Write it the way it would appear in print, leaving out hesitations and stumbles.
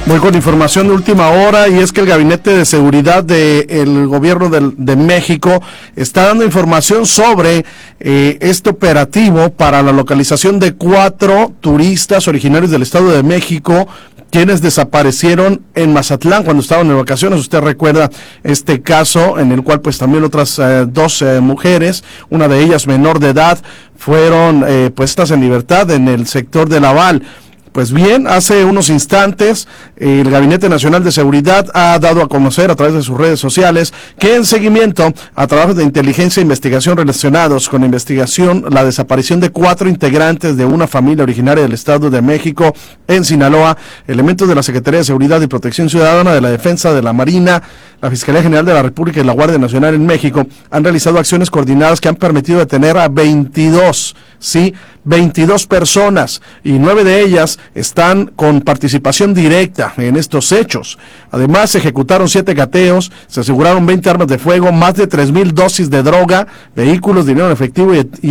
Voy con información de última hora, y es que el Gabinete de Seguridad del Gobierno de México está dando información sobre este operativo para la localización de 4 turistas originarios del Estado de México, quienes desaparecieron en Mazatlán cuando estaban en vacaciones. Usted recuerda este caso en el cual pues también otras 2 mujeres, una de ellas menor de edad, fueron puestas en libertad en el sector de Laval. Pues bien, hace unos instantes el Gabinete Nacional de Seguridad ha dado a conocer a través de sus redes sociales que en seguimiento a trabajos de inteligencia e investigación relacionados con la desaparición de 4 integrantes de una familia originaria del Estado de México en Sinaloa, elementos de la Secretaría de Seguridad y Protección Ciudadana, de la Defensa, de la Marina, la Fiscalía General de la República y la Guardia Nacional en México han realizado acciones coordinadas que han permitido detener a 22 personas, y 9 de ellas están con participación directa en estos hechos. Además, se ejecutaron 7 cateos, se aseguraron 20 armas de fuego, más de 3,000 dosis de droga, vehículos, dinero en efectivo y